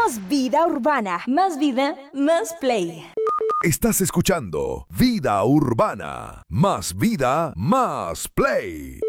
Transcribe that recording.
Más vida urbana. Más vida, más play. Estás escuchando Vida Urbana. Más vida, más play.